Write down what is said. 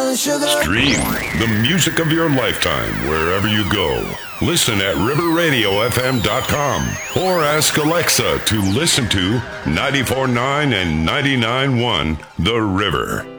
Stream the music of your lifetime wherever you go. Listen at riverradiofm.com or ask Alexa to listen to 94.9 and 99.1 The River.